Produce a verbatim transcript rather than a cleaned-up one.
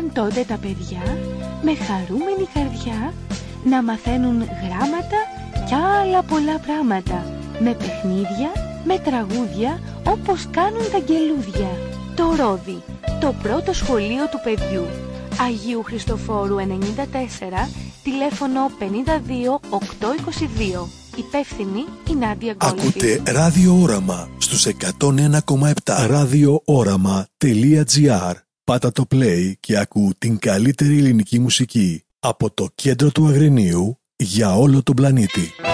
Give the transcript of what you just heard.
άρχισαν τότε τα παιδιά με χαρούμενη καρδιά να μαθαίνουν γράμματα και άλλα πολλά πράγματα, με παιχνίδια, με τραγούδια, όπως κάνουν τα αγγελούδια. Το Ρόδι, το πρώτο σχολείο του παιδιού. Αγίου Χριστοφόρου ενενήντα τέσσερα, τηλέφωνο πενήντα δύο οκτακόσια είκοσι δύο. Υπεύθυνη η Νάντια Γκόλεφη. Ακούτε Ράδιο Όραμα στους εκατόν ένα κόμμα επτά. ραδιόόραμα τελεία τζι άρ. Πάτα το play και ακού την καλύτερη ελληνική μουσική από το κέντρο του Αγρινίου για όλο τον πλανήτη.